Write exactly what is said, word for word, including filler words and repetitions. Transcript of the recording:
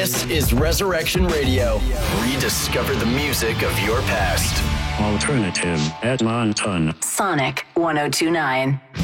This is Resurrection Radio. Rediscover the music of your past. Alternative Edmonton. Sonic one oh two nine.